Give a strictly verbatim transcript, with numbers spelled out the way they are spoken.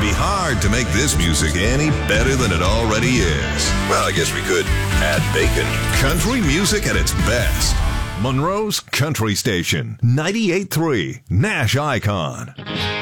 be hard to make this music any better than it already is. Well, I guess we could add bacon. Country music at its best. Monroe's Country Station, ninety-eight point three Nash Icon.